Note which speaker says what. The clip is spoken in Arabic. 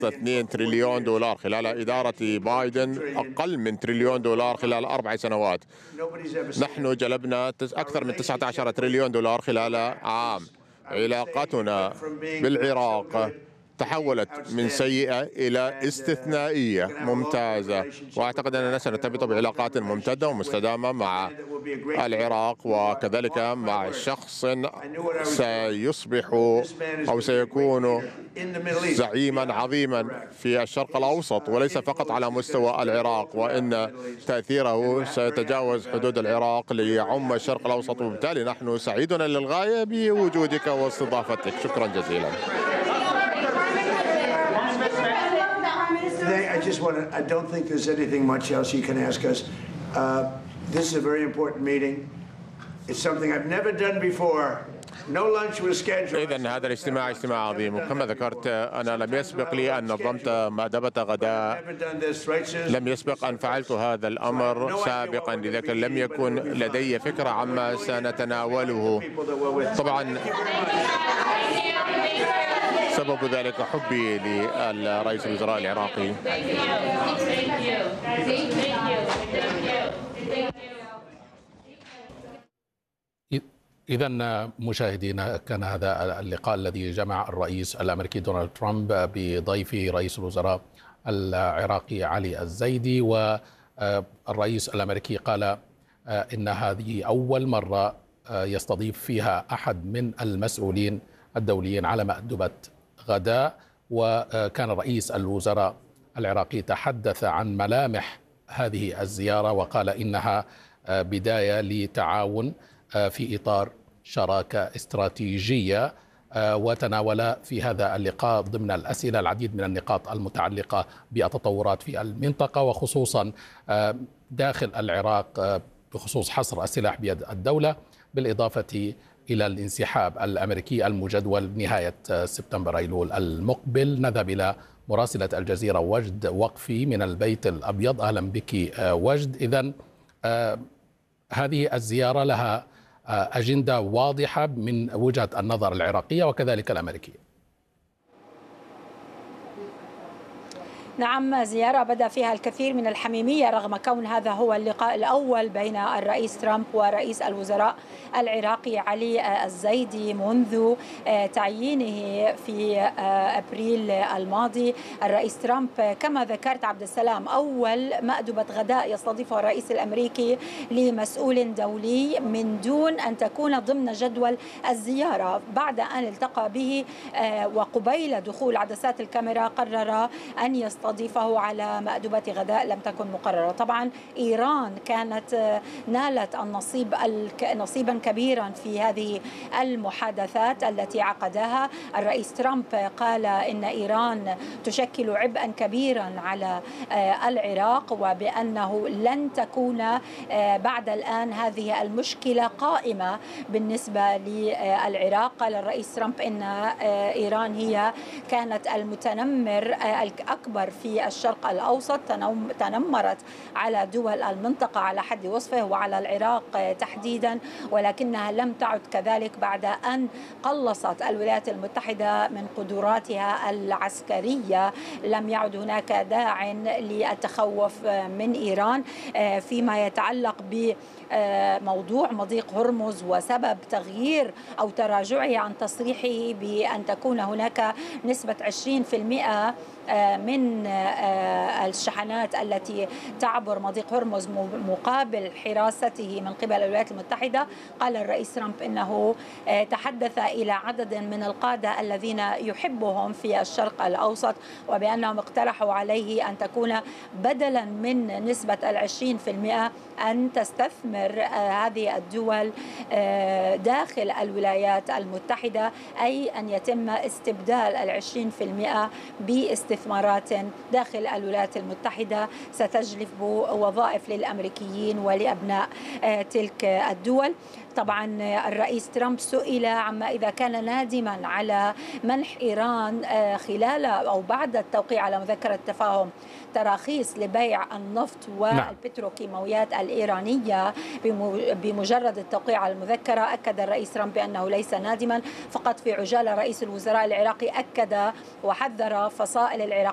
Speaker 1: 2 تريليون دولار خلال إدارة بايدن، أقل من تريليون دولار خلال 4 سنوات. نحن جلبنا أكثر من 19 تريليون دولار خلال عام. علاقتنا بالعراق تحولت من سيئة إلى استثنائية ممتازة، وأعتقد أننا سنرتبط بعلاقات ممتدة ومستدامة مع العراق، وكذلك مع شخص سيصبح أو سيكون زعيما عظيما في الشرق الأوسط، وليس فقط على مستوى العراق، وإن تأثيره سيتجاوز حدود العراق ليعم الشرق الأوسط. وبالتالي نحن سعيدون للغاية بوجودك واستضافتك. شكرا جزيلا.
Speaker 2: I don't think there's anything much else you can ask us. This is a very important meeting. It's something I've never done before. No lunch was scheduled.
Speaker 1: إذن هذا الاجتماع اجتماع عظيم، وكما ذكرت أنا لم يسبق لي أن نظمت مأدبة غداء، لم يسبق أن فعلت هذا الأمر سابقا، لذلك لم يكن لدي فكرة عما سنتناوله. طبعا سبب ذلك حبي لرئيس الوزراء العراقي.
Speaker 3: إذن مشاهدينا، كان هذا اللقاء الذي جمع الرئيس الأمريكي دونالد ترامب بضيفه رئيس الوزراء العراقي علي الزيدي. والرئيس الأمريكي قال إن هذه أول مرة يستضيف فيها أحد من المسؤولين الدوليين على مأدبة غداء. وكان رئيس الوزراء العراقي تحدث عن ملامح هذه الزيارة، وقال إنها بداية لتعاون في إطار شراكة استراتيجية. وتناول في هذا اللقاء ضمن الأسئلة العديد من النقاط المتعلقة بالتطورات في المنطقة، وخصوصا داخل العراق بخصوص حصر السلاح بيد الدولة، بالإضافة إلى الانسحاب الأمريكي المجدول نهاية سبتمبر أيلول المقبل. نذهب إلى مراسلة الجزيرة وجد وقفي من البيت الأبيض. أهلا بك وجد. إذن هذه الزيارة لها أجندة واضحة من وجهة النظر العراقية وكذلك الأمريكية.
Speaker 4: نعم، زيارة بدأ فيها الكثير من الحميمية رغم كون هذا هو اللقاء الأول بين الرئيس ترامب ورئيس الوزراء العراقي علي الزيدي منذ تعيينه في أبريل الماضي. الرئيس ترامب كما ذكرت عبد السلام أول مأدبة غداء يستضيفها الرئيس الأمريكي لمسؤول دولي من دون أن تكون ضمن جدول الزيارة. بعد أن التقى به وقبيل دخول عدسات الكاميرا قرر أن يستضيفه على مأدبة غداء لم تكن مقررة. طبعا إيران كانت نالت نصيبا كبيرا في هذه المحادثات التي عقدها. الرئيس ترامب قال إن إيران تشكل عبئا كبيرا على العراق، وبأنه لن تكون بعد الآن هذه المشكلة قائمة بالنسبة للعراق. قال الرئيس ترامب إن إيران هي كانت المتنمر الأكبر في الشرق الأوسط، تنمرت على دول المنطقة على حد وصفه وعلى العراق تحديدا، ولكنها لم تعد كذلك بعد أن قلصت الولايات المتحدة من قدراتها العسكرية. لم يعد هناك داع للتخوف من إيران فيما يتعلق بموضوع مضيق هرمز وسبب تغيير أو تراجعه عن تصريحه بأن تكون هناك نسبة 20% من الشحنات التي تعبر مضيق هرمز مقابل حراسته من قبل الولايات المتحدة. قال الرئيس ترامب إنه تحدث إلى عدد من القادة الذين يحبهم في الشرق الأوسط، وبأنهم اقترحوا عليه أن تكون بدلا من نسبة 20% أن تستثمر هذه الدول داخل الولايات المتحدة، أي أن يتم استبدال 20% باستثمارات داخل الولايات المتحدة ستجلب وظائف للأمريكيين ولأبناء تلك الدول. طبعا الرئيس ترامب سئل عما إذا كان نادما على منح إيران خلال أو بعد التوقيع على مذكرة تفاهم تراخيص لبيع النفط والبتروكيماويات الإيرانية بمجرد التوقيع على المذكرة. أكد الرئيس ترامب بأنه ليس نادما، فقط في عجالة رئيس الوزراء العراقي أكد وحذر فصائل العراق